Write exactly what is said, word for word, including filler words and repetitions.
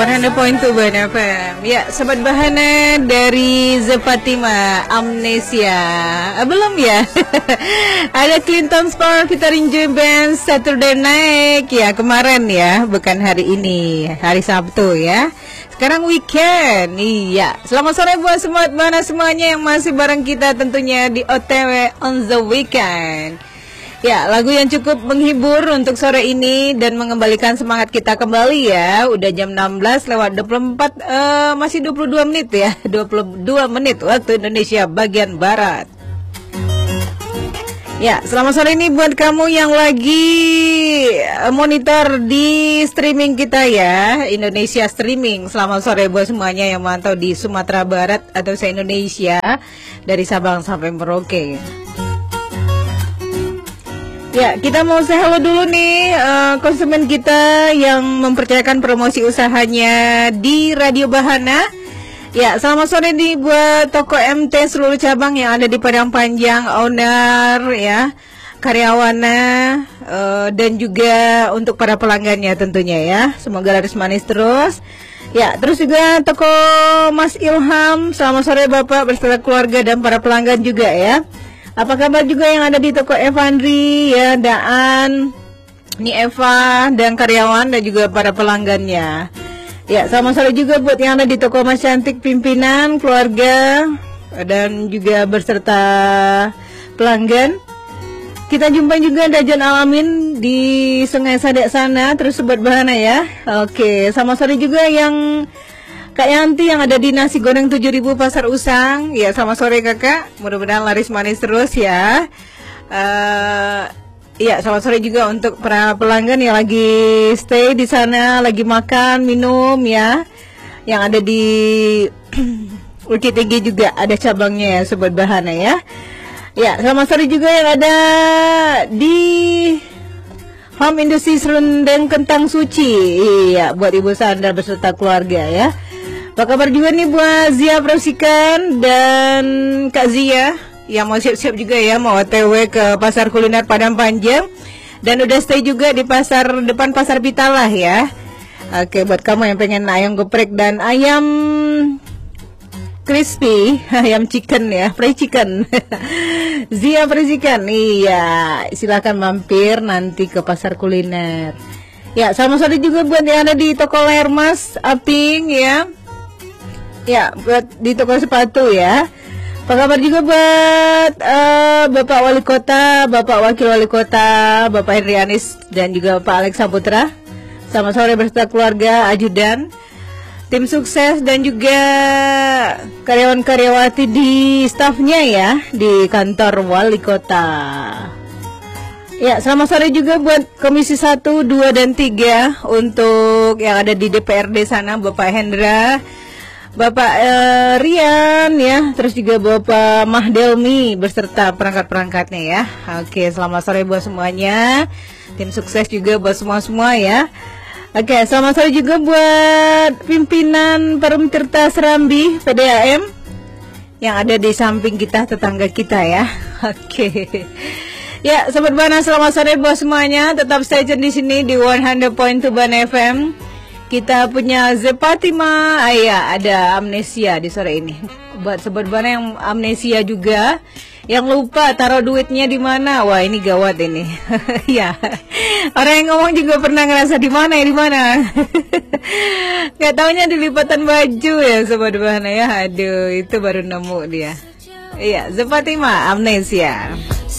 seratus point dua Ban F M. Ya, Sobat Bahana dari Zepatima Amnesia. Ah, belum ya? Ada Clinton Spark, kita enjoy band Saturday Night. Ya, kemarin ya, bukan hari ini, hari Sabtu ya. Sekarang weekend. Iya. Selamat sore buat semua Bahana semuanya yang masih bareng kita tentunya di O T W on the weekend. Ya, lagu yang cukup menghibur untuk sore ini dan mengembalikan semangat kita kembali ya. Udah jam enam belas lewat dua puluh empat, uh, masih dua puluh dua menit ya. dua puluh dua menit waktu Indonesia bagian Barat. Ya, selamat sore ini buat kamu yang lagi monitor di streaming kita ya, Indonesia Streaming. Selamat sore buat semuanya yang mantau di Sumatera Barat atau se-Indonesia, dari Sabang sampai Merauke. Ya, kita mau say hello dulu nih uh, konsumen kita yang mempercayakan promosi usahanya di Radio Bahana. Ya, selamat sore nih buat toko M T seluruh cabang yang ada di Padang Panjang, owner ya, karyawannya, uh, dan juga untuk para pelanggannya tentunya ya. Semoga laris manis terus. Ya, terus juga toko Mas Ilham, selamat sore Bapak beserta keluarga dan para pelanggan juga ya. Apa kabar juga yang ada di toko Evandri ya, Daan, ini Eva dan karyawan dan juga para pelanggannya. Ya, selamat sore juga buat yang ada di toko Mas Cantik pimpinan, keluarga dan juga berserta pelanggan. Kita jumpa juga Dajan Alamin di Sungai Sadek sana, terus Sobat Bahana ya. Oke, selamat sore juga yang Kak Yanti yang ada di Nasi Goreng tujuh ribu Pasar Usang. Ya, selamat sore Kakak. Mudah-mudahan laris manis terus ya. Uh, ya, selamat sore juga untuk para pelanggan yang lagi stay di sana, lagi makan, minum ya. Yang ada di U K T G juga ada cabangnya ya, Sobat Bahana ya. Ya, selamat sore juga yang ada di Home Industry Serundeng Kentang Suci. Iya, buat Ibu Sandra beserta keluarga ya. Apa kabar juga nih buat Zia Prosikan dan Kak Zia yang mau siap-siap juga ya, mau O T W ke Pasar Kuliner Padang Panjang dan udah stay juga di pasar depan Pasar Pitalah ya. Oke, buat kamu yang pengen ayam geprek dan ayam crispy, ayam chicken ya, fried chicken. Zia Prosikan, iya, silakan mampir nanti ke Pasar Kuliner. Ya, selamat sore juga buat yang ada di toko Lermas Aping ya. Ya, buat di toko sepatu ya. Apa kabar juga buat uh, Bapak Wali Kota, Bapak Wakil Wali Kota, Bapak Hendrianis dan juga Pak Alex Saputra. Selamat sore beserta keluarga, ajudan, tim sukses dan juga karyawan-karyawati di stafnya ya di kantor Wali Kota. Ya, selamat sore juga buat Komisi satu, dua, dan tiga untuk yang ada di D P R D sana, Bapak Hendra, Bapak uh, Rian ya, terus juga Bapak Mahdelmi beserta perangkat-perangkatnya ya. Oke, selamat sore buat semuanya. Tim sukses juga buat semua-semua ya. Oke, selamat sore juga buat pimpinan Perum Tirta Serambi P D A M yang ada di samping kita, tetangga kita ya. Oke. Ya, Sobat Bahana, selamat sore buat semuanya. Tetap stay tune di sini di seratus point dua Ban F M. Kita punya Zepatima, ah, ya, ada amnesia di sore ini. Buat Sobat Bahana yang amnesia juga, yang lupa taruh duitnya di mana, wah ini gawat ini. Ya, orang yang ngomong juga pernah ngerasa di mana ya, di mana. Gak taunya di lipatan baju ya, Sobat Bahana ya. Aduh, itu baru nemu dia. Iya, Zepatima amnesia.